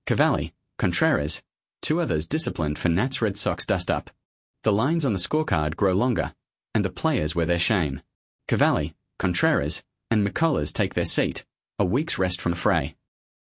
Cavalli, Contreras, two others disciplined for Nats Red Sox dust-up. The lines on the scorecard grow longer, and the players wear their shame. Cavalli, Contreras, and McCullers take their seat, a week's rest from the fray.